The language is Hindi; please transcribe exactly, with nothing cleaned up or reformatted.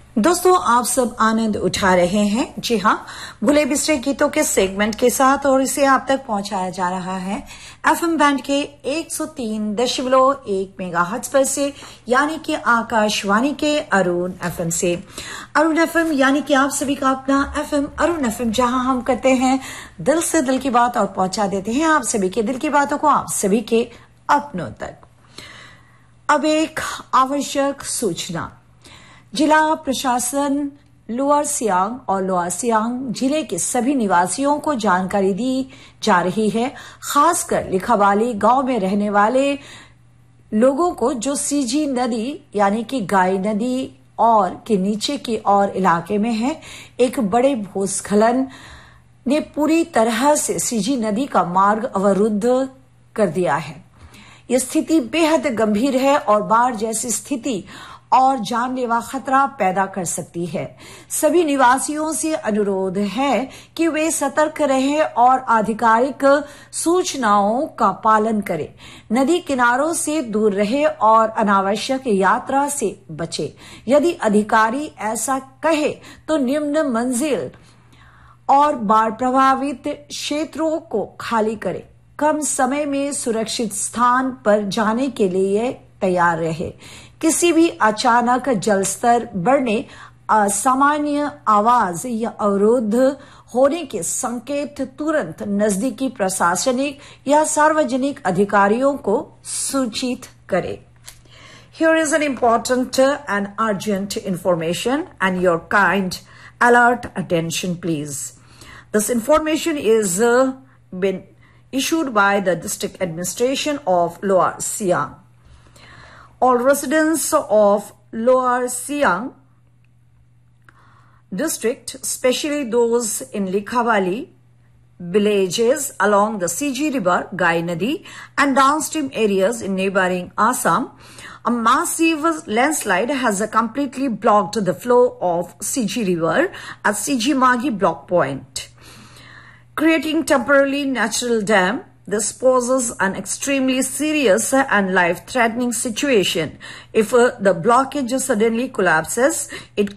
दोस्तों, आप सब आनंद उठा रहे हैं। जी हाँ, भूले बिसरे गीतों के सेगमेंट के साथ, और इसे आप तक पहुंचाया जा रहा है एफएम बैंड के एक सौ तीन दशमलव एक मेगाहर्ट्ज पर से, यानी कि आकाशवाणी के अरुण एफएम से। अरुण एफएम यानी कि आप सभी का अपना एफएम अरुण एफएम, जहां हम करते हैं दिल से दिल की बात और पहुंचा देते हैं आप सभी के दिल की बातों को आप सभी के अपनों तक। अब एक आवश्यक सूचना। जिला प्रशासन लोअर सियांग और लोअर सियांग जिले के सभी निवासियों को जानकारी दी जा रही है, खासकर लिखावाली गांव में रहने वाले लोगों को जो सीजी नदी यानी कि गाय नदी और के नीचे की और इलाके में है। एक बड़े भूस्खलन ने पूरी तरह से सीजी नदी का मार्ग अवरुद्ध कर दिया है। यह स्थिति बेहद गंभीर है और बाढ़ जैसी स्थिति और जानलेवा खतरा पैदा कर सकती है। सभी निवासियों से अनुरोध है कि वे सतर्क रहें और आधिकारिक सूचनाओं का पालन करें। नदी किनारों से दूर रहे और अनावश्यक यात्रा से बचे। यदि अधिकारी ऐसा कहे तो निम्न मंजिल और बाढ़ प्रभावित क्षेत्रों को खाली करें। कम समय में सुरक्षित स्थान पर जाने के लिए तैयार रहे। किसी भी अचानक जलस्तर बढ़ने, असामान्य आवाज या अवरोध होने के संकेत तुरंत नजदीकी प्रशासनिक या सार्वजनिक अधिकारियों को सूचित करें। Here is an important and urgent information and your kind alert attention please. This information is uh, been issued by the District Administration of Lower Siang. All residents of Lower Siang district, especially those in Likhawali villages along the Siji River, Gai Nadi, and downstream areas in neighboring Assam, a massive landslide has completely blocked the flow of Siji River at Siji Magi block point, creating temporarily natural dam. This poses an extremely serious and life-threatening situation. If uh, the blockage suddenly collapses, it